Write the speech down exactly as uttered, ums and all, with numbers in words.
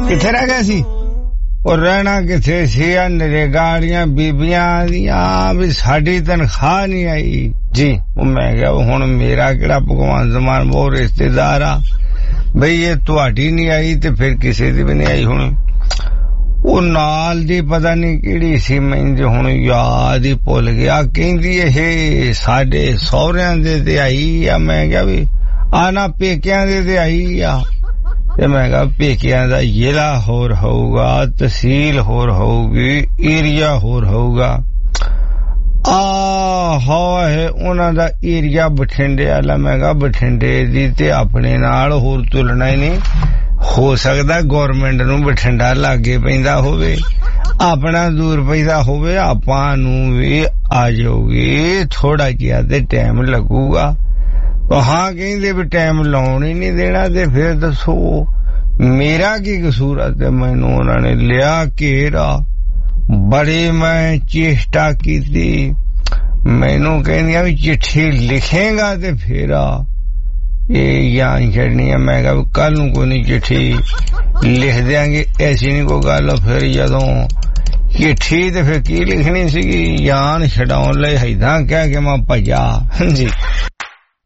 किथे रह गया सी और रहना किथे सी नरेगाड़ियां बीबियां दियां भी साडी तनख्वाह नहीं आई जी। मैं क्या हुण मेरा केड़ा भगवान जमान वो रिश्तेदार आ बई ये तुहाडी नहीं आई ते फिर किसी दी भी नहीं आई। हुण ਉਹ ਨਾਲ ਦੀ ਪਤਾ ਨਹੀਂ ਕਿਹੜੀ ਸੀ ਮੈਨੂੰ ਹੁਣ ਯਾਦ ਹੀ ਭੁੱਲ ਗਿਆ ਕਹਿੰਦੀ ਇਹ ਸਾਡੇ ਸਹੁਰਿਆਂ ਦੇ ਤੇ ਆਈ ਆ। ਮੈਂ ਕਿਹਾ ਵੀ ਆਨਾ ਪੇਕਿਆਂ ਦੇ ਤੇ ਆਈ ਆ ਤੇ ਮੈਂ ਕਿਹਾ ਪੇਕਿਆਂ ਦਾ ਜ਼ਿਲ੍ਹਾ ਹੋਰ ਹੋਊਗਾ ਤਹਿਸੀਲ ਹੋਰ ਹੋਊਗੀ ਏਰੀਆ ਹੋਰ ਹੋਊਗਾ। ਆ ਹੋਏ ਉਹਨਾਂ ਦਾ ਏਰੀਆ ਬਠਿੰਡੇ ਵਾਲਾ। ਮੈਂ ਕਿਹਾ ਬਠਿੰਡੇ ਦੀ ਤੇ ਆਪਣੇ ਨਾਲ ਹੋਰ ਤੁਲਨਾ ਹੀ ਨਹੀਂ हो सकता गवर्नमेंट नूं बठिंडा लागे पैंदा होवे अपना दूर पैदा होवे आपां नूं भी आ जाओगे थोड़ा जिहा ते टाइम लगूगा। हाँ कहिंदे भी टाइम लाउण ही नहीं देना ते फिर दसो मेरा की कसूर है। ते मैनूं उन्हां ने लिया घेरा बड़ी मैं चेष्टा कीती मैनूं कहंदियां भी चिट्ठी लिखेगा ते फिर आ ये यहाँ छड़नी है। मैं कहा कल नूं कोई नहीं चिट्ठी लिख देंगे ऐसी नहीं कोई गल। फिर जदों चिट्ठी ते फिर की लिखनी सी जान छड़ाउण लई हैदां कह के मैं भजा जी।